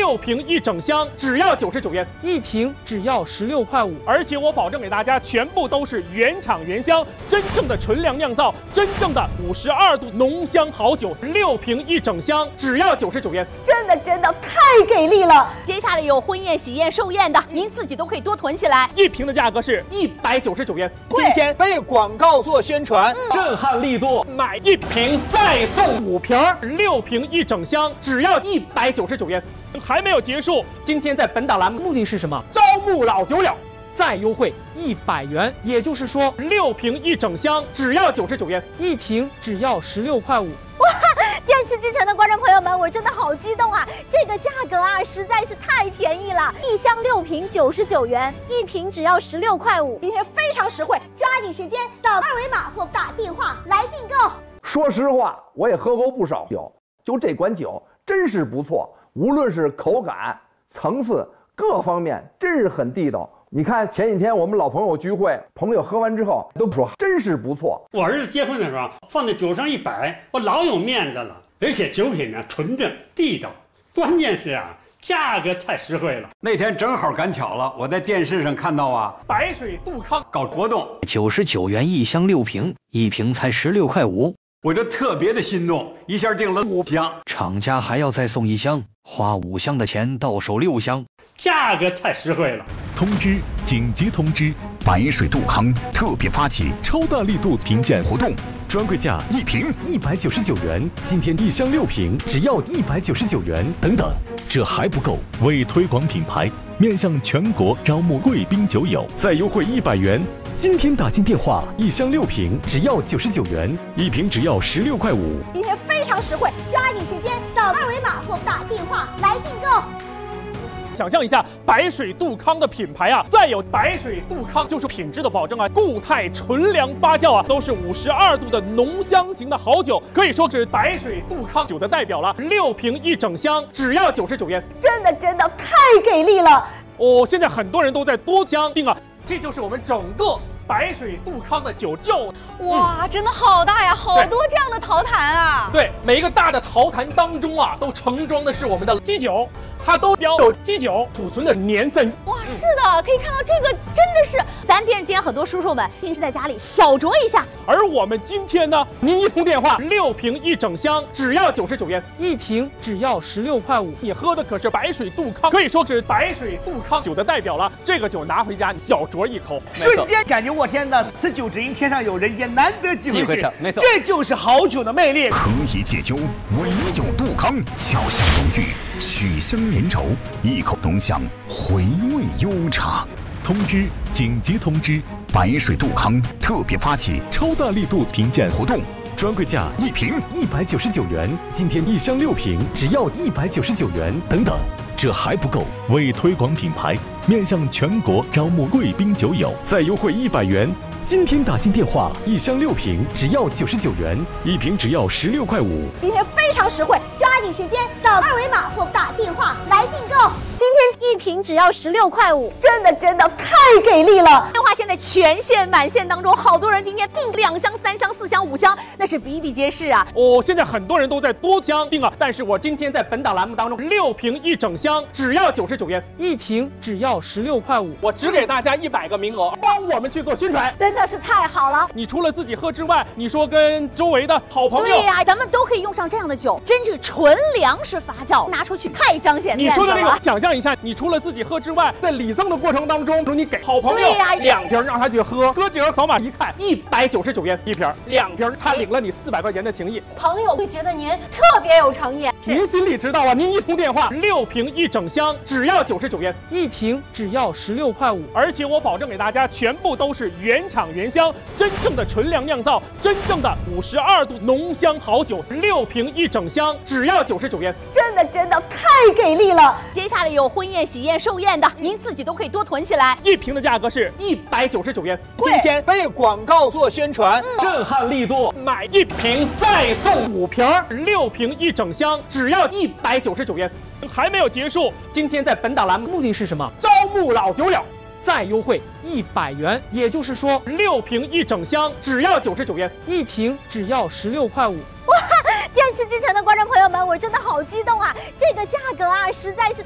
6瓶一整箱，只要99元， 一瓶只要16块5， 而且我保证给大家全部都是原厂原香，真正的纯粮酿造，真正的52度浓香好酒，6瓶一整箱，只要99元， 真的太给力了！接下来有婚宴、喜宴、寿宴的，您自己都可以多囤起来。 一瓶的价格是199元， 今天被广告做宣传， 震撼力度，买1瓶再送5瓶，6瓶一整箱，只要199元。还没有结束，今天在本档栏目目的是什么？ 招募老酒友， 再优惠100元，也就是说 6瓶一整箱，只要99元， 一瓶只要16块5。 哇！电视机前的观众朋友们，我真的好激动啊！这个价格啊，实在是太便宜了，一箱6瓶99元，一瓶只要16块5，今天非常实惠，抓紧时间扫二维码或打电话来订购。 说实话，我也喝过不少酒，就这款酒真是不错，无论是口感、层次各方面，真是很地道。你看前几天我们老朋友聚会，朋友喝完之后都说真是不错。 我儿子结婚的时候放在酒上一摆，我老有面子了。而且酒品呢纯正地道，关键是啊价格太实惠了。 那天正好赶巧了，我在电视上看到啊， 白水杜康搞活动 ，99元一箱6瓶，一瓶才16块5。 我这特别的心动，一下订了5箱， 厂家还要再送1箱，花5箱的钱到手6箱， 价格太实惠了。 通知！紧急通知！白水杜康特别发起超大力度评鉴活动，专柜价1瓶199元，今天1箱6瓶只要199元。等等，这还不够！为推广品牌，面向全国招募贵宾酒友，再优惠100元。今天打进电话，1箱6瓶只要99元，一瓶只要16块5。 今天非常实惠，抓紧时间扫二维码或打电话来订购。 想象一下，白水杜康的品牌啊，再有白水杜康就是品质的保证啊，固态纯粮发酵啊，都是52度的浓香型的好酒，可以说是白水杜康酒的代表了。6瓶一整箱，只要99元， 真的太给力了！ 现在很多人都在多箱订啊，这就是我们整个白水杜康的酒窖。 哇，真的好大呀，好多这样的陶坛啊！ 对，每一个大的陶坛当中啊，都盛装的是我们的基酒。它都标有基酒储存的年份。 哇，是的，可以看到这个真的是，咱电视机前很多叔叔们平时在家里小酌一下。 而我们今天呢，您一通电话，6瓶一整箱，只要99元， 一瓶只要16块5。 你喝的可是白水杜康，可以说是白水杜康酒的代表了。这个酒拿回家小酌一口， 瞬间感觉我天哪，此酒只应天上有人间，难得几回试。 没错， 这就是好酒的魅力。 何以解忧，唯有杜康，巧香浓郁，曲香绵稠，一口浓香，回味悠长。通知！紧急通知！白水杜康特别发起超大力度评鉴活动，专柜价1瓶199元，今天1箱6瓶只要199元。等等，这还不够！为推广品牌，面向全国招募贵宾酒友，再优惠100元。今天打进电话，1箱6瓶只要99元，一瓶只要16块5。 今天非常实惠，抓紧时间扫二维码或打电话来订购。今天一瓶只要16块5，真的太给力了！电话现在全线满线当中，好多人今天订2箱、3箱、4箱、5箱，那是比比皆是啊！ 现在很多人都在多箱订啊，但是我今天在本档栏目当中，6瓶一整箱，只要99元， 一瓶只要16块5。 我只给大家100个名额，帮我们去做宣传， 真的是太好了！ 你除了自己喝之外，你说跟周围的好朋友， 对呀，咱们都可以用上这样的酒，真是纯粮食发酵，拿出去太彰显面子了。 你说的这个，想象一下，你除了自己喝之外，在礼赠的过程当中，你给好朋友2瓶让他去喝，喝几个扫码一看，199元一瓶，2瓶他领了你400块钱的情谊， 朋友会觉得您特别有诚意。 您心里知道啊，您一通电话，6瓶一整箱，只要99元， 一瓶只要16块5。 而且我保证给大家全部都是原厂原香，真正的纯粮酿造，真正的52度浓香好酒，6瓶一整箱，只要99元， 真的太给力了！接下来有婚宴、喜宴、寿宴的，您自己都可以多囤起来。 一瓶的价格是199元， 今天被广告做宣传， 震撼力度，买1瓶再送5瓶，6瓶一整箱，只要199元。还没有结束，今天在本档栏目目的是什么？ 招募老酒友， 再优惠100元，也就是说 6瓶一整箱，只要99元， 一瓶只要16块5。 哇，电视机前的观众朋友们，我真的好激动啊！这个价格啊，实在是